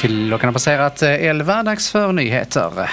Klockan har passerat 11, dags för nyheter.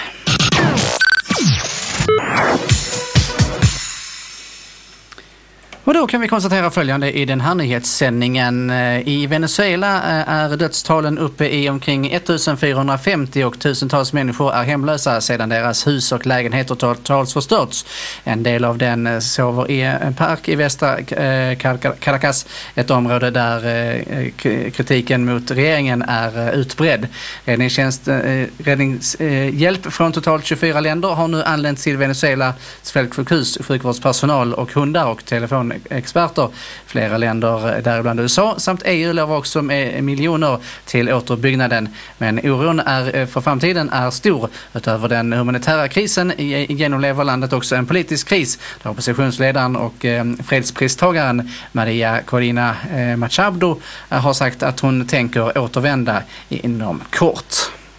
Och då kan vi konstatera följande i den här nyhetssändningen. I Venezuela är dödstalen uppe i omkring 1450 och tusentals människor är hemlösa sedan deras hus och lägenheter totalt förstörts. En del av den sover i en park i västra Caracas, ett område där kritiken mot regeringen är utbredd. Räddningshjälp från totalt 24 länder har nu anlänt till Venezuelas fältsjukhus, sjukvårdspersonal och hundar och telefonexperter. Flera länder, däribland USA, samt EU lovar också med miljoner till återuppbyggnaden. Men oron för framtiden är stor. Utöver den humanitära krisen genomlever landet också en politisk kris där oppositionsledaren och fredspristagaren Maria Corina Machado har sagt att hon tänker återvända inom kort.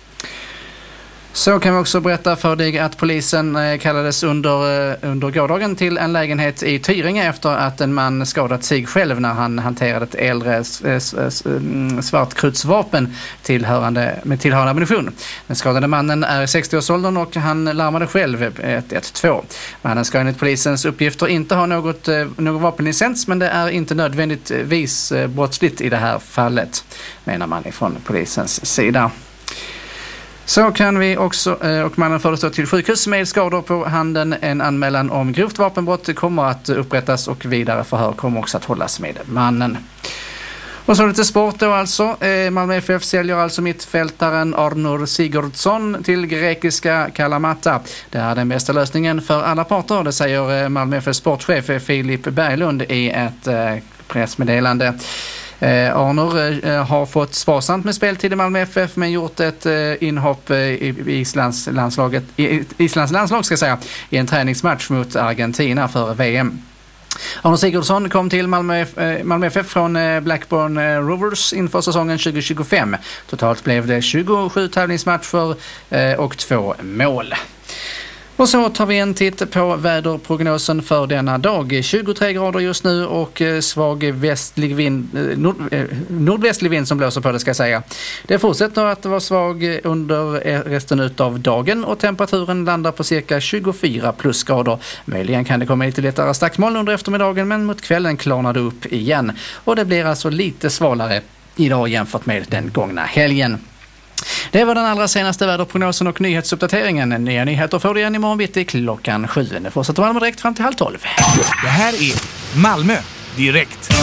Så kan vi också berätta för dig att polisen kallades under gårdagen till en lägenhet i Tyringe efter att en man skadat sig själv när han hanterade ett äldre svartkrutsvapen med tillhörande ammunition. Den skadade mannen är i 60-årsåldern och han larmade själv 112. Mannen ska enligt polisens uppgifter inte ha någon vapenlicens, men det är inte nödvändigtvis brottsligt i det här fallet, menar man ifrån polisens sida. Så kan vi också, och mannen fördes till sjukhus med skador på handen. En anmälan om grovt vapenbrott kommer att upprättas och vidare förhör kommer också att hållas med mannen. Och så lite sport då alltså. Malmö FF säljer alltså mittfältaren Arnur Sigurdsson till grekiska Kalamata. Det är den bästa lösningen för alla parter, det säger Malmö FF sportchef Filip Berglund i ett pressmeddelande. Arnur har fått sparsamt med speltid i Malmö FF men gjort ett inhopp i Islands landslag ska säga, i en träningsmatch mot Argentina för VM. Arnur Sigurdsson kom till Malmö FF från Blackburn Rovers inför säsongen 2025. Totalt blev det 27 tävlingsmatcher och 2 mål. Och så tar vi en titt på väderprognosen för denna dag. 23 grader just nu och svag nordvästlig vind som blåser på, det ska jag säga. Det fortsätter att vara svag under resten av dagen och temperaturen landar på cirka 24 plusgrader. Möjligen kan det komma lite lättare stackmoln under eftermiddagen, men mot kvällen klarnar det upp igen. Och det blir alltså lite svalare idag jämfört med den gångna helgen. Det var den allra senaste väderprognosen och nyhetsuppdateringen. Nya nyheter får du igen imorgon bitti klockan 7. Det fortsätter Malmö direkt fram till 11:30. Det här är Malmö direkt.